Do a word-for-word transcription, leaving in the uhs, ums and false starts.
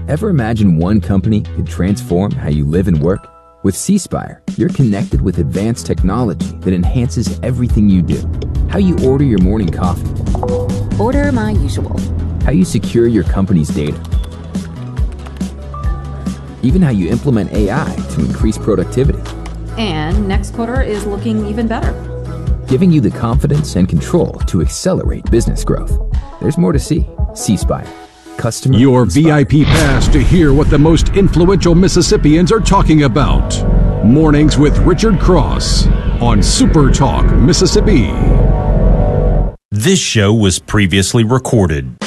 Ever imagine one company could transform how you live and work? With C Spire, you're connected with advanced technology that enhances everything you do. How you order your morning coffee. Order my usual. How you secure your company's data. Even how you implement A I to increase productivity. And next quarter is looking even better. Giving you the confidence and control to accelerate business growth. There's more to see. C Spire. Customer Your inspired. V I P pass to hear what the most influential Mississippians are talking about. Mornings with Richard Cross on Super Talk Mississippi. This show was previously recorded.